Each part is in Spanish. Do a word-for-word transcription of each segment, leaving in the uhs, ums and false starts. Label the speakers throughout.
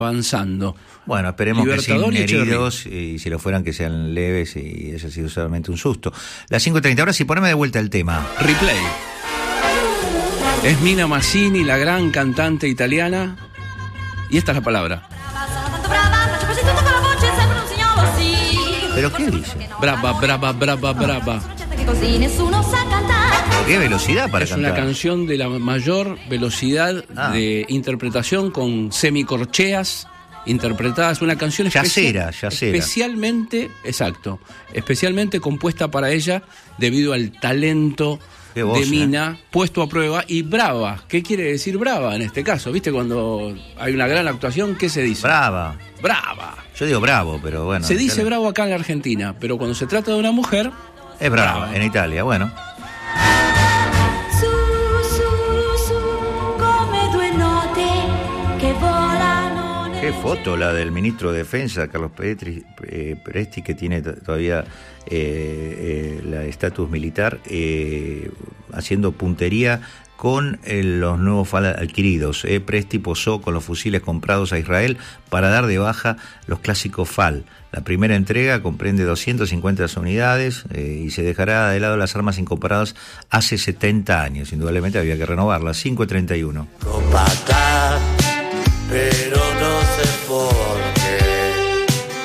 Speaker 1: avanzando.
Speaker 2: Bueno, esperemos que sin
Speaker 1: Libertador y
Speaker 2: heridos, y si lo fueran que sean leves y haya sido solamente un susto. Las cinco y treinta, ahora sí, poneme de vuelta el tema.
Speaker 1: Replay. Es Mina Mazzini, la gran cantante italiana, y esta es la palabra.
Speaker 2: ¿Pero qué dice?
Speaker 1: Brava, brava, brava, brava.
Speaker 2: ¿Qué velocidad para
Speaker 1: Es
Speaker 2: cantar?
Speaker 1: una canción de la mayor velocidad
Speaker 2: Ah.
Speaker 1: de interpretación, con semicorcheas interpretadas. Una canción
Speaker 2: Yacera,
Speaker 1: especial,
Speaker 2: yacera.
Speaker 1: especialmente, exacto, especialmente compuesta para ella debido al talento
Speaker 2: Qué voz,
Speaker 1: de
Speaker 2: ¿eh?
Speaker 1: Mina, puesto a prueba, y brava. ¿Qué quiere decir brava en este caso? ¿Viste cuando hay una gran actuación? ¿Qué se dice?
Speaker 2: Brava.
Speaker 1: Brava.
Speaker 2: Yo digo bravo, pero bueno.
Speaker 1: Se
Speaker 2: en
Speaker 1: dice
Speaker 2: Italia-
Speaker 1: bravo acá en la Argentina, pero cuando se trata de una mujer,
Speaker 2: Es brava,
Speaker 1: brava.
Speaker 2: en Italia, bueno.
Speaker 3: Su, su, su, come due note che volano nel
Speaker 2: Qué foto la del ministro de Defensa, Carlos Petri, eh, Presti, que tiene t- todavía eh, eh, la estatus militar, eh, haciendo puntería con eh, los nuevos F A L adquiridos. Eh. Presti posó con los fusiles comprados a Israel para dar de baja los clásicos F A L. La primera entrega comprende doscientas cincuenta unidades eh, y se dejará de lado las armas incorporadas hace setenta años. Indudablemente había que renovarlas. cinco y treinta y uno.
Speaker 4: Compactar, pero no sé por qué.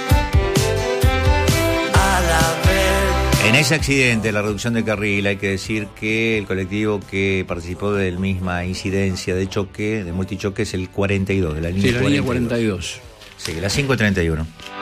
Speaker 4: A la vez.
Speaker 2: En ese accidente, la reducción de carril, hay que decir que el colectivo que participó de la misma incidencia de choque, de multichoque, es el cuarenta y dos, de la línea
Speaker 1: sí, la línea
Speaker 2: cuarenta y dos.
Speaker 1: cuarenta y dos.
Speaker 2: Sí, las cinco y treinta y uno.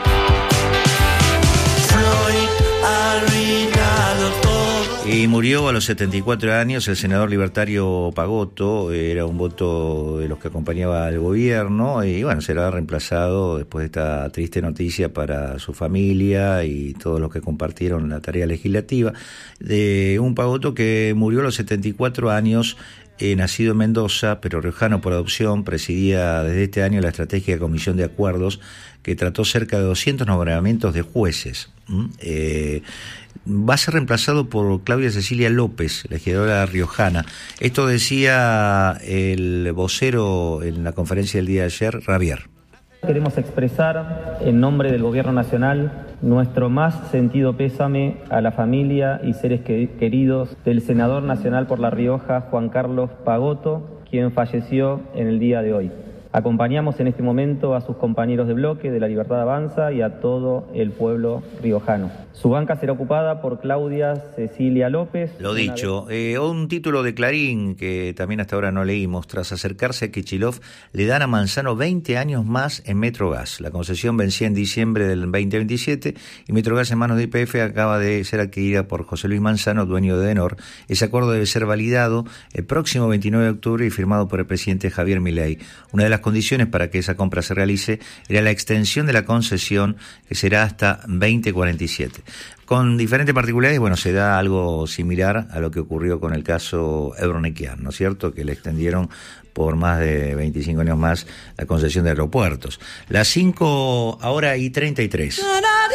Speaker 4: Floyd ha arruinado todo.
Speaker 2: Y murió a los setenta y cuatro años el senador libertario Pagotto. Era un voto de los que acompañaba al gobierno y bueno, será reemplazado después de esta triste noticia para su familia y todos los que compartieron la tarea legislativa, de un Pagotto que murió a los setenta y cuatro años. Eh, nacido en Mendoza, pero riojano por adopción, presidía desde este año la estratégica Comisión de Acuerdos, que trató cerca de doscientos nombramientos de jueces. ¿Mm? Eh, va a ser reemplazado por Claudia Cecilia López, legisladora riojana. Esto decía el vocero en la conferencia del día de ayer, Ravier.
Speaker 5: Queremos expresar, en nombre del Gobierno Nacional, nuestro más sentido pésame a la familia y seres que- queridos del senador nacional por La Rioja, Juan Carlos Pagotto, quien falleció en el día de hoy. Acompañamos en este momento a sus compañeros de bloque de La Libertad Avanza y a todo el pueblo riojano. Su banca será ocupada por Claudia Cecilia López.
Speaker 2: Lo dicho, eh, un título de Clarín que también hasta ahora no leímos. Tras acercarse a Kicillof, le dan a Manzano veinte años más en Metrogas. La concesión vencía en diciembre del veinte veintisiete y Metrogas, en manos de Y P F, acaba de ser adquirida por José Luis Manzano, dueño de Edenor. Ese acuerdo debe ser validado el próximo veintinueve de octubre y firmado por el presidente Javier Milei. Una de las condiciones para que esa compra se realice era la extensión de la concesión, que será hasta veinte cuarenta y siete. Con diferentes particularidades, bueno, se da algo similar a lo que ocurrió con el caso Euronequian, ¿no es cierto?, que le extendieron por más de veinticinco años más la concesión de aeropuertos. Las cinco ahora y treinta y tres.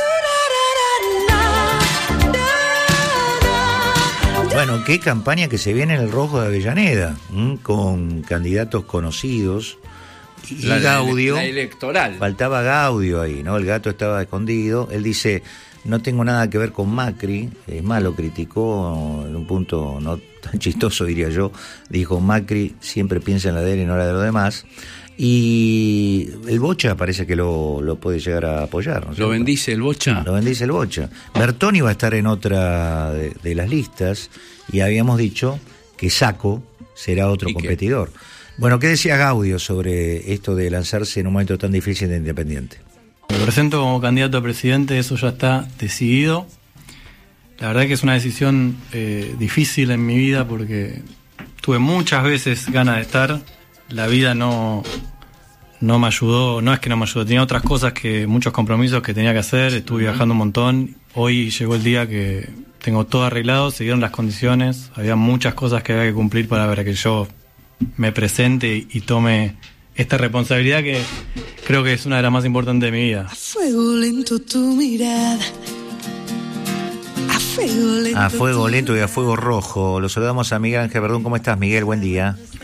Speaker 2: Bueno, qué campaña que se viene en el Rojo de Avellaneda, ¿m? Con candidatos conocidos y
Speaker 1: La,
Speaker 2: Gaudio.
Speaker 1: la electoral.
Speaker 2: Faltaba Gaudio ahí, ¿no? El gato estaba escondido. Él dice, no tengo nada que ver con Macri. Es más, lo criticó en un punto no tan chistoso, diría yo. Dijo, Macri siempre piensa en la de él y no la de los demás. Y el Bocha parece que lo, lo puede llegar a apoyar, ¿no?
Speaker 1: ¿Lo bendice el Bocha?
Speaker 2: Lo bendice el Bocha. Bertoni va a estar en otra de, de las listas y habíamos dicho que Sacco será otro
Speaker 1: ¿Y qué?
Speaker 2: competidor. Bueno, ¿qué decía Gaudio sobre esto de lanzarse en un momento tan difícil de Independiente?
Speaker 6: Me presento como candidato a presidente, eso ya está decidido. La verdad que es una decisión eh, difícil en mi vida porque tuve muchas veces ganas de estar. La vida no, no me ayudó, no es que no me ayudó, tenía otras cosas, que muchos compromisos que tenía que hacer, estuve viajando un montón. Hoy llegó el día que tengo todo arreglado, se dieron las condiciones, había muchas cosas que había que cumplir para ver que yo me presente y tome esta responsabilidad que creo que es una de las más importantes de mi vida.
Speaker 3: A fuego lento tu mirada. A fuego lento.
Speaker 2: A fuego
Speaker 3: tu-
Speaker 2: lento y a fuego rojo. Lo saludamos a Miguel Ángel Verdún. ¿Cómo estás, Miguel? Buen día.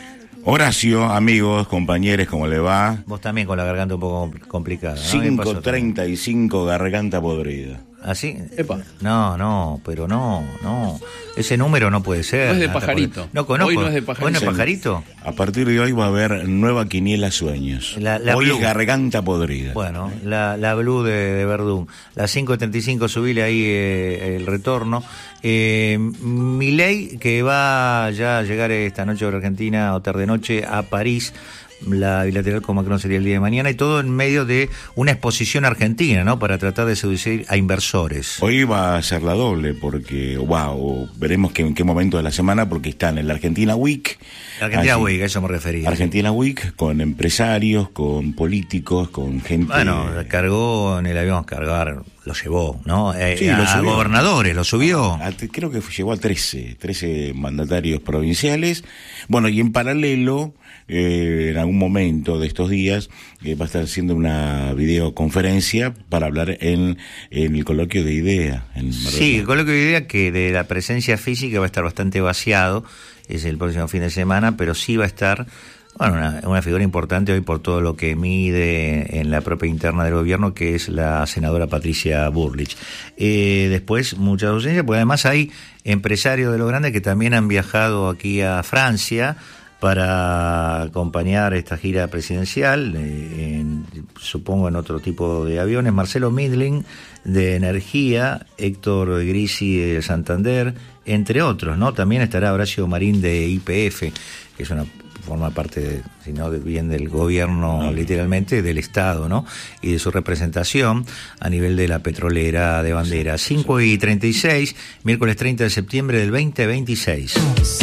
Speaker 7: Horacio, amigos, compañeros, ¿cómo le va?
Speaker 2: Vos también con la garganta un poco complicada, ¿no?
Speaker 7: cinco treinta y cinco, garganta podrida.
Speaker 2: ¿Así?
Speaker 1: Epa.
Speaker 2: No, no, pero no, no. Ese número no puede ser.
Speaker 1: No es de
Speaker 2: Nata,
Speaker 1: pajarito.
Speaker 2: porque- No conozco.
Speaker 1: Hoy no es de pajarito.
Speaker 2: ¿Hoy no es pajarito?
Speaker 7: A partir de hoy va a haber nueva quiniela sueños.
Speaker 2: La- la
Speaker 7: hoy
Speaker 2: Blue.
Speaker 7: es garganta podrida.
Speaker 2: Bueno, la, la Blue de, de Verdún. Las cinco treinta y cinco, subile ahí eh, el retorno. Eh, Milei, que va ya a llegar esta noche a Argentina o tarde noche a París. La bilateral con Macron sería el día de mañana, y todo en medio de una exposición argentina, ¿no? Para tratar de seducir a inversores.
Speaker 7: Hoy va a ser la doble porque, wow, veremos que, en qué momento de la semana, porque están en la Argentina Week.
Speaker 2: La Argentina
Speaker 7: Allí.
Speaker 2: Week, a eso me refería.
Speaker 7: Argentina Week, con empresarios, con políticos, con gente...
Speaker 2: Bueno, cargó en el avión, cargar, lo llevó, ¿no? Eh,
Speaker 7: Sí,
Speaker 2: a
Speaker 7: lo subió.
Speaker 2: gobernadores, lo subió.
Speaker 7: A- creo que llegó a trece, trece mandatarios provinciales. Bueno, y en paralelo, eh, en algún momento de estos días, eh, va a estar haciendo una videoconferencia para hablar en, en el coloquio de IDEA. En Mar del
Speaker 2: Sí,
Speaker 7: Plata.
Speaker 2: con lo que idea que de la presencia física va a estar bastante vaciado, es el próximo fin de semana, pero sí va a estar, bueno, una, una figura importante hoy por todo lo que mide en la propia interna del gobierno, que es la senadora Patricia Bullrich. Eh, después, mucha ausencia, porque además hay empresarios de lo grande que también han viajado aquí a Francia para acompañar esta gira presidencial, eh, en, supongo en otro tipo de aviones. Marcelo Midling de Energía, Héctor Grisi de Santander, entre otros, ¿no? También estará Horacio Marín de Y P F, que es una forma parte, de, si no de bien del gobierno, no, literalmente del Estado, ¿no? Y de su representación a nivel de la petrolera de bandera. cinco y treinta y seis, miércoles treinta de septiembre del veinte veintiséis.